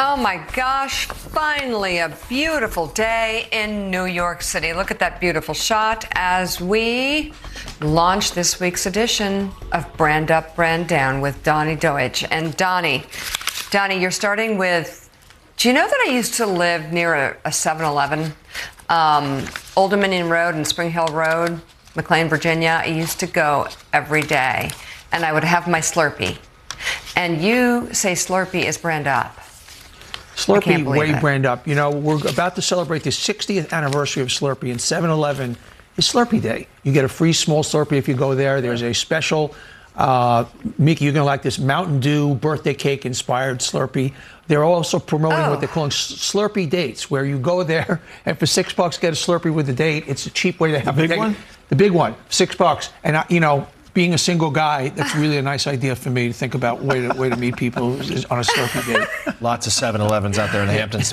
Oh my gosh, finally a beautiful day in New York City. Look at that beautiful shot as we launch this week's edition of Brand Up, Brand Down with Donnie Deutsch. And Donnie, you're starting with, do you know that I used to live near a 7-Eleven? Old Dominion Road and Spring Hill Road, McLean, Virginia. I used to go every day and I would have my Slurpee. And you say Slurpee is brand up. Slurpee, way brand up. You know, we're about to celebrate the 60th anniversary of Slurpee, and 7-Eleven is Slurpee Day. You get a free small Slurpee if you go there. There's a special, Mickey, you're going to like this, Mountain Dew birthday cake inspired Slurpee. They're also promoting what they're calling Slurpee dates, where you go there and for $6 get a Slurpee with a date. It's a cheap way to have the big one. The big one, $6, and you know. Being a single guy, that's really a nice idea for me to think about way to meet people on a Slurpee date. Lots of 7-Elevens out there in the Hamptons.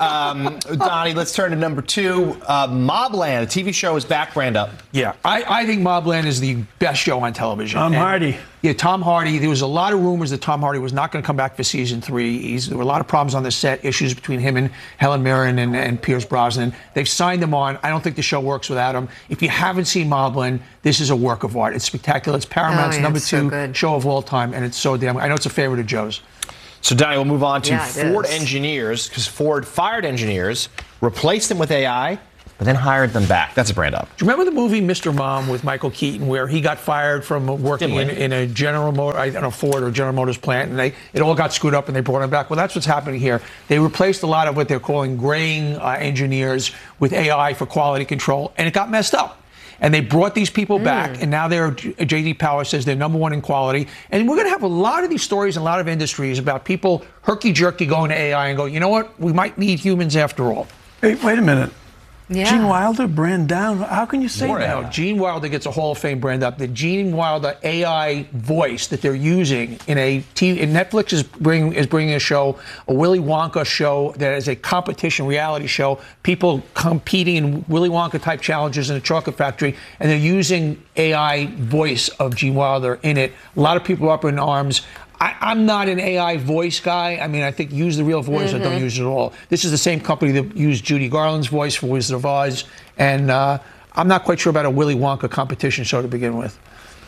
Donnie, let's turn to number 2. Mobland, a TV show, is back, brand up. Yeah, I think Mobland is the best show on television. Tom Hardy. Yeah, Tom Hardy. There was a lot of rumors that Tom Hardy was not going to come back for season 3. There were a lot of problems on the set, issues between him and Helen Mirren and Pierce Brosnan. They've signed him on. I don't think the show works without him. If you haven't seen Mobland, this is a work of art. It's spectacular. It's Paramount's number 2 show of all time, and it's so damn. I know it's a favorite of Joe's. So, Donnie, we'll move on to Ford engineers, because Ford fired engineers, replaced them with AI, but then hired them back. That's a brand up. Do you remember the movie Mr. Mom with Michael Keaton, where he got fired from working in a General Motors, I don't know, Ford or General Motors plant, and it all got screwed up and they brought him back? Well, that's what's happening here. They replaced a lot of what they're calling graying engineers with AI for quality control, and it got messed up. And they brought these people back, and now J.D. Power says they're number 1 in quality. And we're going to have a lot of these stories in a lot of industries about people herky-jerky going to AI and go, you know what, we might need humans after all. Hey, wait a minute. Yeah. Gene Wilder, brand down. How can you say that? No, Gene Wilder gets a Hall of Fame brand up. The Gene Wilder AI voice that they're using in a TV, and Netflix is bringing a show, a Willy Wonka show that is a competition reality show. People competing in Willy Wonka type challenges in a chocolate factory, and they're using AI voice of Gene Wilder in it. A lot of people are up in arms. I'm not an AI voice guy. I mean, I think use the real voice or don't use it at all. This is the same company that used Judy Garland's voice for Wizard of Oz. And I'm not quite sure about a Willy Wonka competition show to begin with.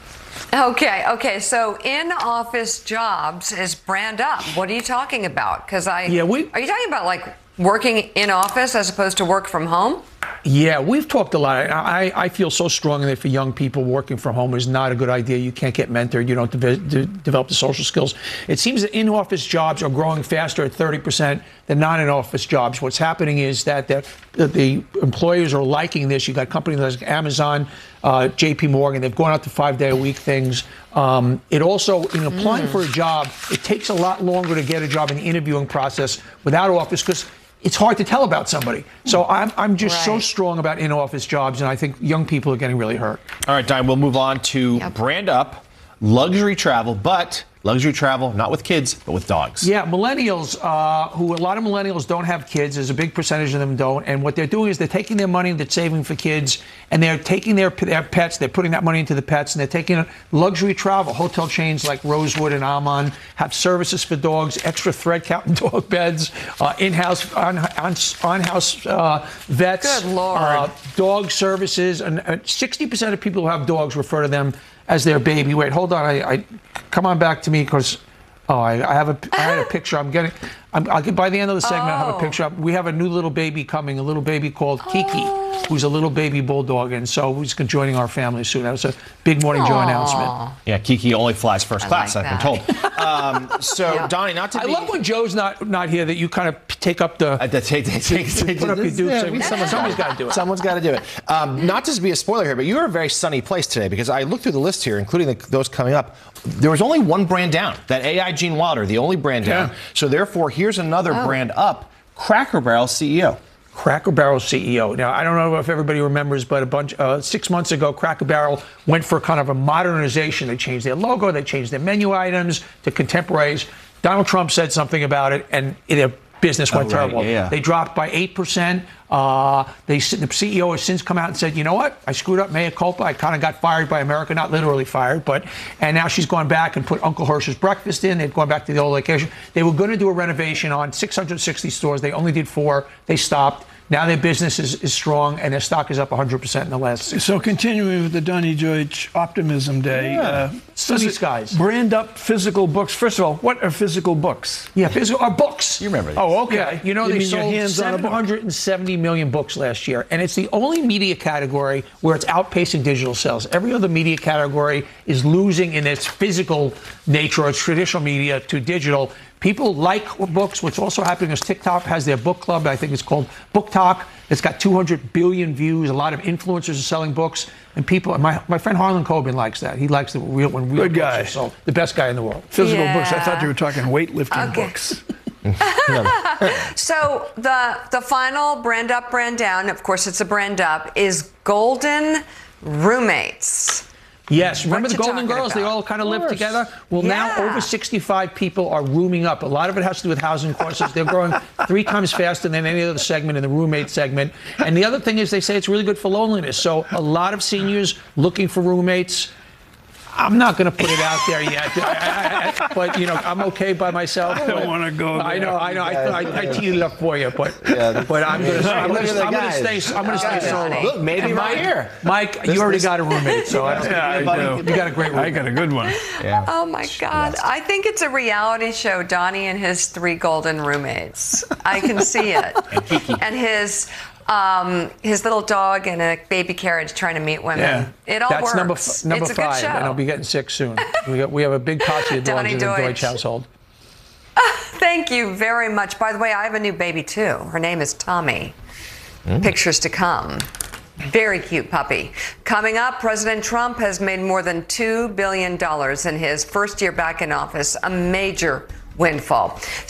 Okay. So in-office jobs is brand up. What are you talking about? Because are you talking about like working in office as opposed to work from home? Yeah, we've talked a lot. I feel so strongly that for young people, working from home is not a good idea. You can't get mentored. You don't develop the social skills. It seems that in-office jobs are growing faster at 30% than non-in-office jobs. What's happening is that the employers are liking this. You got companies like Amazon, J.P. Morgan. They've gone out to 5-day-a-week things. It also, in applying for a job, it takes a lot longer to get a job in the interviewing process without office because it's hard to tell about somebody. So I'm just so strong about in-office jobs, and I think young people are getting really hurt. All right, Diane, we'll move on to brand up, luxury travel, but luxury travel not with kids, but with dogs. Yeah, millennials, who a lot of millennials don't have kids. There's a big percentage of them don't. And what they're doing is they're taking their money that's saving for kids, and they're taking their pets, they're putting that money into the pets, and they're taking luxury travel. Hotel chains like Rosewood and Aman have services for dogs, extra thread count in dog beds, in-house, on-house vets, Good Lord. Dog services. And 60% of people who have dogs refer to them as their baby. Wait, hold on. I come on back to me because I had a picture. I'll get by the end of the segment. I'll have a picture up. We have a new little baby coming, a little baby called Kiki, who's a little baby bulldog, and so he's joining our family soon. That was a big Morning Joe announcement. Yeah, Kiki only flies first class, like I've been told. Donnie, not to I love when Joe's not here that you kind of take up the put up your dukes. Somebody's got to do it. Someone's got to do it. Not to be a spoiler here, but you're in a very sunny place today because I looked through the list here, including those coming up. There was only one brand down, that AI Gene Wilder, the only brand down. So therefore, here's another brand up, Cracker Barrel CEO. Cracker Barrel CEO. Now, I don't know if everybody remembers, but 6 months ago, Cracker Barrel went for kind of a modernization. They changed their logo, they changed their menu items to contemporaries. Donald Trump said something about it, and it business went terrible. Yeah. They dropped by 8%. The CEO has since come out and said, you know what? I screwed up, mea culpa. I kind of got fired by America, not literally fired, and now she's gone back and put Uncle Hirsch's breakfast in. They've gone back to the old location. They were going to do a renovation on 660 stores. They only did 4. They stopped. Now their business is strong, and their stock is up 100% in the last 6 So continuing with the Donny Deutsch Optimism Day. Sunny skies. Brand up physical books. First of all, what are physical books? Yeah, physical are books. You remember these. Oh, okay. Yeah, you know, You they mean your sold hands on a book? 770 million books last year, and it's the only media category where it's outpacing digital sales. Every other media category is losing in its physical nature or its traditional media to digital. People like books. What's also happening is TikTok has their book club. I think it's called Book Talk. It's got 200 billion views. A lot of influencers are selling books. And people, my friend Harlan Coben likes that. He likes when real Good books guy. are sold. The best guy in the world. Physical Yeah. books. I thought you were talking weightlifting Okay. books. So the final brand up, brand down, of course it's a brand up, is Golden Roommates. Yes, remember What the you Golden talking Girls? They about? all kind of live together. Well, now Yeah. over 65 people are rooming up. A lot of it has to do with housing costs. They're growing 3 times faster than any other segment in the roommate segment. And the other thing is they say it's really good for loneliness. So a lot of seniors looking for roommates. I'm not going to put it out there yet, but I'm okay by myself. I don't want to go there. I know. I teed it up for you, but I'm going to stay solo. Look, maybe And right here. Mike, you already got a roommate, so I don't Yeah, I do. you got a great roommate. I got a good one. Yeah. Oh my God. I think it's a reality show, Donnie and his 3 golden roommates. I can see it. And his little dog in a baby carriage trying to meet women. Yeah. It all That's works. number it's a 5, good show. and I'll be getting sick soon. We have a big posse of dogs Donny in the Deutsch. Deutsch household. Thank you very much. By the way, I have a new baby too. Her name is Tommy. Pictures to come. Very cute puppy. Coming up, President Trump has made more than $2 billion in his first year back in office, a major windfall.